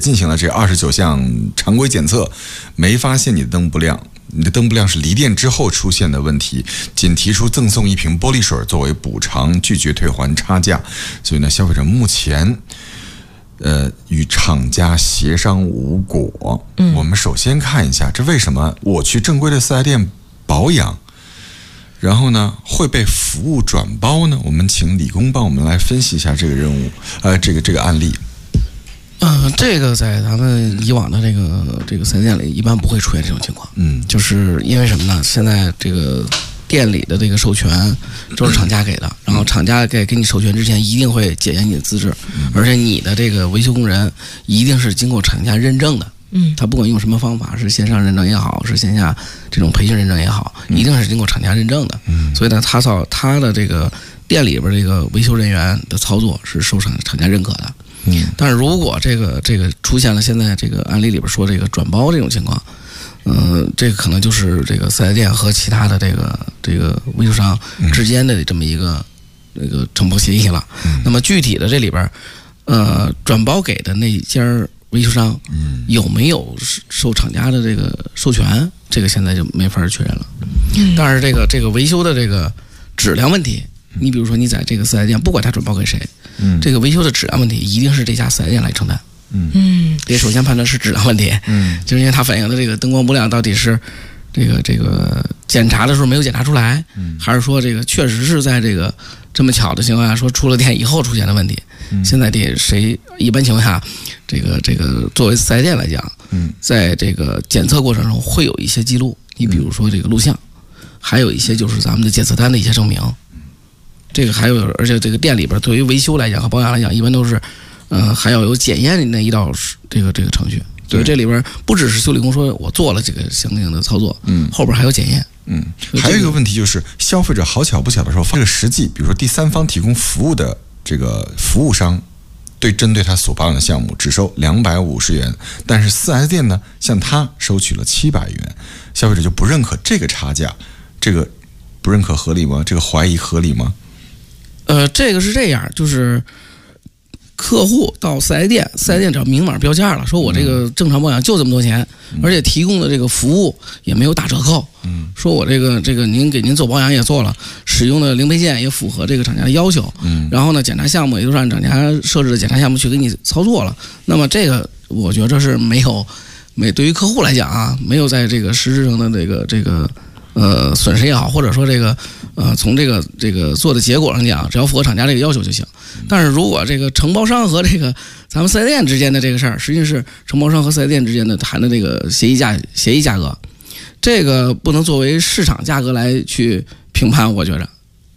进行了这29项常规检测，没发现你的灯不亮。你的灯不亮是离店之后出现的问题，仅提出赠送1瓶玻璃水作为补偿，拒绝退还差价。所以呢，消费者目前与厂家协商无果。我们首先看一下，这为什么我去正规的4S店保养，然后呢会被服务转包呢？我们请李工帮我们来分析一下这个任务，这个案例。 这个在咱们以往的这个4S店里一般不会出现这种情况。就是因为什么呢？现在这个店里的这个授权都是厂家给的，然后厂家给你授权之前一定会检验你的资质，而且你的这个维修工人一定是经过厂家认证的。他不管用什么方法，是线上认证也好，是线下这种培训认证也好，一定是经过厂家认证的。所以呢，他的这个店里边这个维修人员的操作是受厂家认可的。但是如果这个出现了现在这个案例里边说这个转包这种情况，这个可能就是这个4S店和其他的这个维修商之间的这么一个承包协议了。那么具体的这里边，转包给的那家维修商有没有受厂家的这个授权，这个现在就没法确认了。但是这个维修的这个质量问题，你比如说你在这个4S店，不管他转包给谁，这个维修的质量问题一定是这家4S店来承担。得首先判断是质量问题。就是因为它反映的这个灯光不亮到底是这个检查的时候没有检查出来，还是说这个确实是在这个这么巧的情况下说出了店以后出现的问题。现在得一般情况下，这个作为4S店来讲，在这个检测过程中会有一些记录，你比如说这个录像，还有一些就是咱们的检测单的一些证明。这个还有，而且这个店里边对于维修来讲和保养来讲，一般都是，还要有检验的那一道这个程序。所以这里边不只是修理工说我做了这个相应的操作，后边还有检验。 还有一个问题就是，消费者好巧不巧的时候，这个实际，比如说第三方提供服务的这个服务商，针对他所保养的项目只收250元，但是4S店呢向他收取了700元，消费者就不认可这个差价，这个不认可合理吗？这个怀疑合理吗？ 这个是这样，就是客户到4S店，4S店只要明码标价了，说我这个正常保养就这么多钱，而且提供的这个服务也没有打折扣。说我这个您给您做保养也做了，使用的零配件也符合这个厂家的要求。然后呢，检查项目也都是按厂家设置的检查项目去给你操作了。那么这个我觉得是对于客户来讲啊，没有在这个实质上的这个损失也好，或者说从这个做的结果上讲，只要符合厂家这个要求就行。但是如果这个承包商和这个咱们4S店之间的这个事儿，实际是承包商和4S店之间的谈的这个协议价格，这个不能作为市场价格来去评判，我觉着。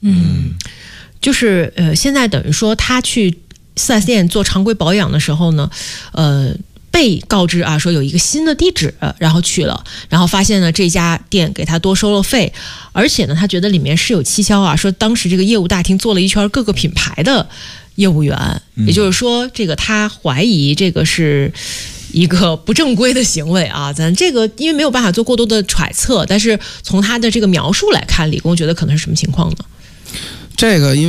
就是现在等于说他去4S店做常规保养的时候呢，被告知啊说有一个新的地址，然后去了，然后发现呢这家店给他多收了费，而且呢他觉得里面是有蹊跷啊，说当时这个业务大厅做了一圈各个品牌的业务员，也就是说这个他怀疑这个是一个不正规的行为啊。咱这个因为没有办法做过多的揣测，但是从他的这个描述来看，李工觉得可能是什么情况呢？ 这个因为